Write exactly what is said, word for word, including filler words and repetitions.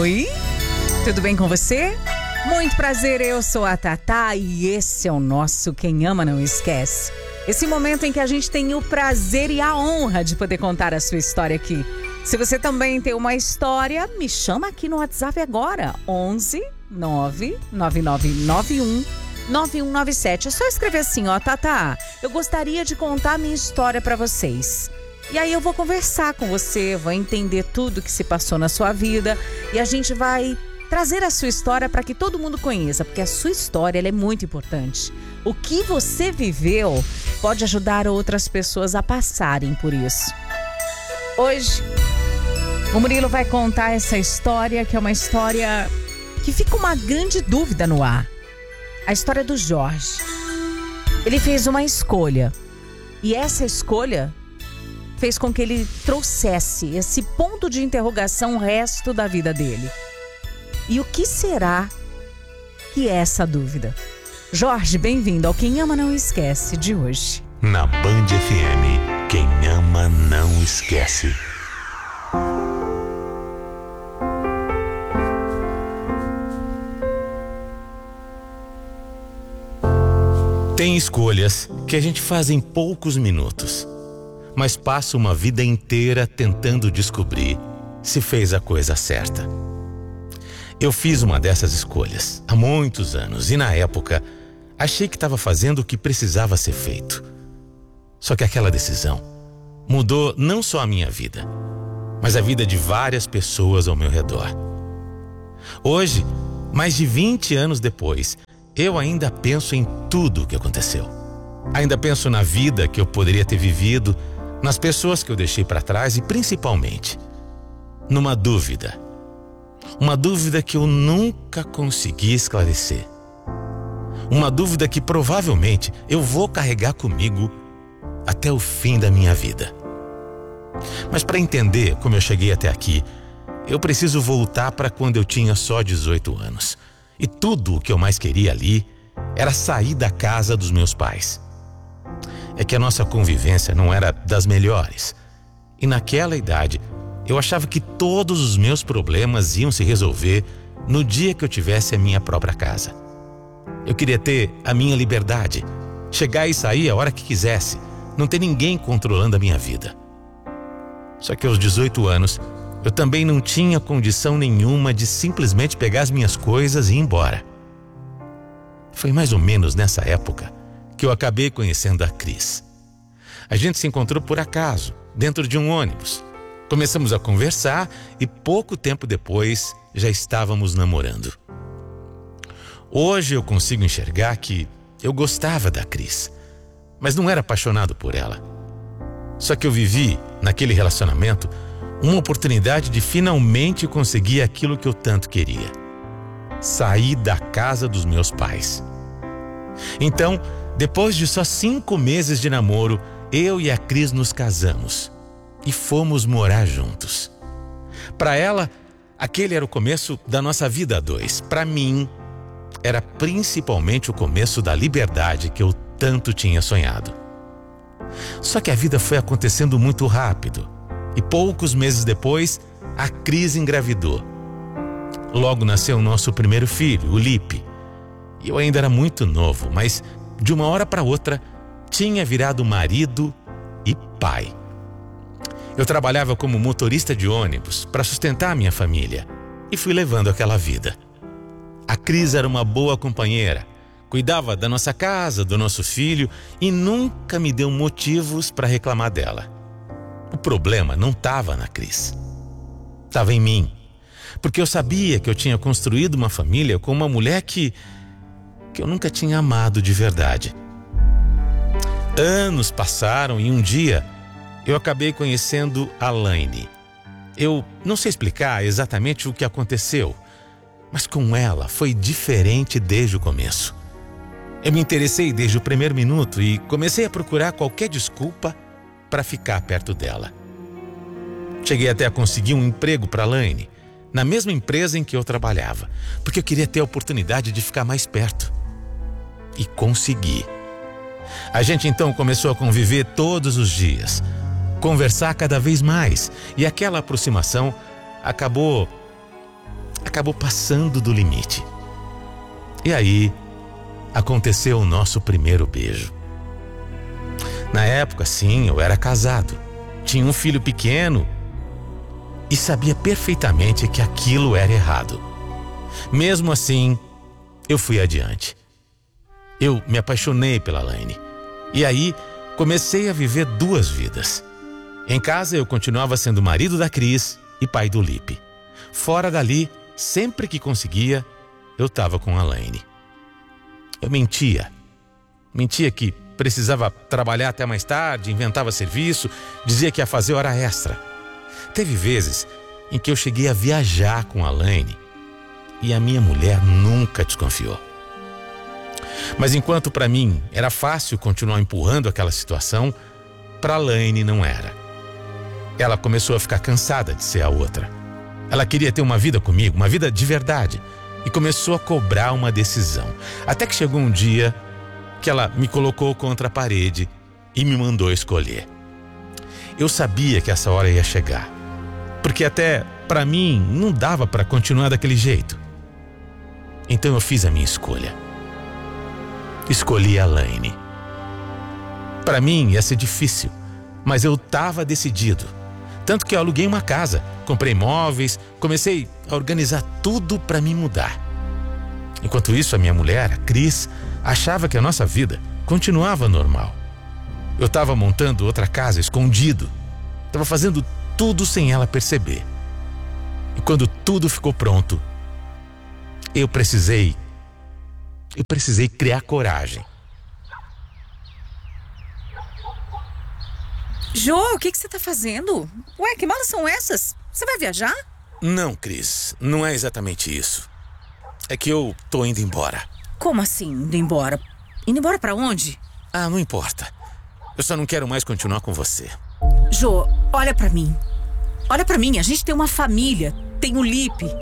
Oi, tudo bem com você? Muito prazer, eu sou a Tatá e esse é o nosso Quem Ama Não Esquece. Esse momento em que a gente tem o prazer e a honra de poder contar a sua história aqui. Se você também tem uma história, me chama aqui no WhatsApp agora, onze nove nove nove nove um nove um nove sete. É só escrever assim, ó, Tatá, eu gostaria de contar a minha história pra vocês. E aí eu vou conversar com você, vou entender tudo que se passou na sua vida e a gente vai trazer a sua história para que todo mundo conheça, porque a sua história ela é muito importante. O que você viveu pode ajudar outras pessoas a passarem por isso. Hoje, o Murilo vai contar essa história, que é uma história que fica uma grande dúvida no ar. A história do Jorge. Ele fez uma escolha e essa escolha fez com que ele trouxesse esse ponto de interrogação o resto da vida dele. E o que será que é essa dúvida? Jorge, bem-vindo ao Quem Ama Não Esquece de hoje. Na Band F M, quem ama não esquece. Tem escolhas que a gente faz em poucos minutos, mas passa uma vida inteira tentando descobrir se fez a coisa certa. Eu fiz uma dessas escolhas há muitos anos e na época achei que estava fazendo o que precisava ser feito. Só que aquela decisão mudou não só a minha vida, mas a vida de várias pessoas ao meu redor. Hoje, mais de vinte anos depois, eu ainda penso em tudo o que aconteceu. Ainda penso na vida que eu poderia ter vivido, nas pessoas que eu deixei para trás e principalmente numa dúvida. Uma dúvida que eu nunca consegui esclarecer. Uma dúvida que provavelmente eu vou carregar comigo até o fim da minha vida. Mas para entender como eu cheguei até aqui, eu preciso voltar para quando eu tinha só dezoito anos. E tudo o que eu mais queria ali era sair da casa dos meus pais. É que a nossa convivência não era das melhores. E naquela idade, eu achava que todos os meus problemas iam se resolver no dia que eu tivesse a minha própria casa. Eu queria ter a minha liberdade, chegar e sair a hora que quisesse, não ter ninguém controlando a minha vida. Só que aos dezoito anos, eu também não tinha condição nenhuma de simplesmente pegar as minhas coisas e ir embora. Foi mais ou menos nessa época que eu acabei conhecendo a Cris. A gente se encontrou por acaso, dentro de um ônibus. Começamos a conversar e pouco tempo depois já estávamos namorando. Hoje eu consigo enxergar que eu gostava da Cris, mas não era apaixonado por ela. Só que eu vivi, naquele relacionamento, uma oportunidade de finalmente conseguir aquilo que eu tanto queria: sair da casa dos meus pais. Então, depois de só cinco meses de namoro, eu e a Cris nos casamos e fomos morar juntos. Para ela, aquele era o começo da nossa vida a dois. Para mim, era principalmente o começo da liberdade que eu tanto tinha sonhado. Só que a vida foi acontecendo muito rápido e poucos meses depois, a Cris engravidou. Logo nasceu o nosso primeiro filho, o Lipe. Eu ainda era muito novo, mas de uma hora para outra tinha virado marido e pai. Eu trabalhava como motorista de ônibus para sustentar a minha família e fui levando aquela vida. A Cris era uma boa companheira, cuidava da nossa casa, do nosso filho e nunca me deu motivos para reclamar dela. O problema não estava na Cris, estava em mim, porque eu sabia que eu tinha construído uma família com uma mulher que, que eu nunca tinha amado de verdade. Anos passaram e um dia eu acabei conhecendo a Laine. Eu não sei explicar exatamente o que aconteceu, mas com ela foi diferente desde o começo. Eu me interessei desde o primeiro minuto e comecei a procurar qualquer desculpa para ficar perto dela. Cheguei até a conseguir um emprego para a Laine, na mesma empresa em que eu trabalhava, porque eu queria ter a oportunidade de ficar mais perto. E consegui. A gente então começou a conviver todos os dias, conversar cada vez mais, e aquela aproximação acabou acabou passando do limite. E aí, aconteceu o nosso primeiro beijo. Na época, sim, eu era casado, tinha um filho pequeno e sabia perfeitamente que aquilo era errado. Mesmo assim, eu fui adiante. Eu me apaixonei pela Laine. E aí, comecei a viver duas vidas. Em casa, eu continuava sendo marido da Cris e pai do Lipe. Fora dali, sempre que conseguia, eu estava com a Laine. Eu mentia. Mentia que precisava trabalhar até mais tarde, inventava serviço, dizia que ia fazer hora extra. Teve vezes em que eu cheguei a viajar com a Laine e a minha mulher nunca desconfiou. Mas enquanto para mim era fácil continuar empurrando aquela situação, para a Laine não era. Ela começou a ficar cansada de ser a outra. Ela queria ter uma vida comigo, uma vida de verdade, e começou a cobrar uma decisão. Até que chegou um dia que ela me colocou contra a parede e me mandou escolher. Eu sabia que essa hora ia chegar, porque até para mim não dava para continuar daquele jeito. Então eu fiz a minha escolha. Escolhi a Laine. Para mim ia ser difícil, mas eu estava decidido. Tanto que eu aluguei uma casa, comprei móveis, comecei a organizar tudo para me mudar. Enquanto isso, a minha mulher, a Cris, achava que a nossa vida continuava normal. Eu estava montando outra casa escondido. Estava fazendo tudo sem ela perceber. E quando tudo ficou pronto, eu precisei, eu precisei criar coragem. Jô, o que, que você tá fazendo? Ué, que malas são essas? Você vai viajar? Não, Cris, não é exatamente isso. É que eu tô indo embora. Como assim, indo embora? Indo embora pra onde? Ah, não importa. Eu só não quero mais continuar com você. Jô, olha pra mim. Olha pra mim, a gente tem uma família. Tem o Lipe.